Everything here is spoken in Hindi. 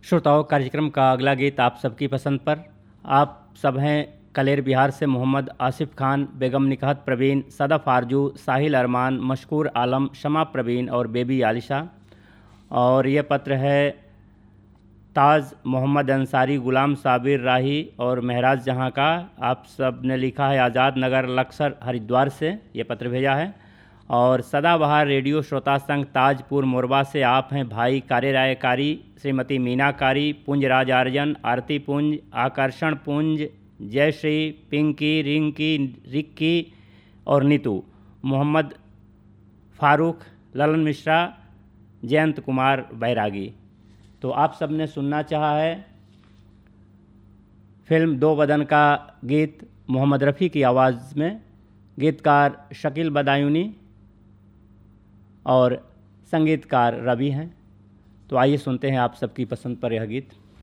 श्रोताओं, कार्यक्रम का अगला गीत आप सबकी पसंद पर। आप सब हैं कलेर बिहार से मोहम्मद आसिफ खान, बेगम निकहत प्रवीण, सदफ़ आरजू, साहिल अरमान, मशकूर आलम, शमा प्रवीण और बेबी आलिशा। और ये पत्र है ताज़ मोहम्मद अंसारी, ग़ुलाम साबिर राही और महराज जहाँ का। आप सब ने लिखा है आज़ाद नगर लक्सर हरिद्वार से ये पत्र भेजा है। और सदाबहार रेडियो श्रोता संघ ताजपुर मोरबा से आप हैं भाई कारे रायकारी, श्रीमती मीना कारी, पुंज राज आर्यन, आरती पुंज, आकर्षण पुंज, जयश्री, पिंकी, रिंकी, रिक्की और नीतू, मोहम्मद फारूक, ललन मिश्रा, जयंत कुमार बैरागी। तो आप सब ने सुनना चाहा है फिल्म दो बदन का गीत मोहम्मद रफ़ी की आवाज़ में, गीतकार शकील बदायूनी और संगीतकार रवि हैं। तो आइए सुनते हैं आप सबकी पसंद पर यह गीत।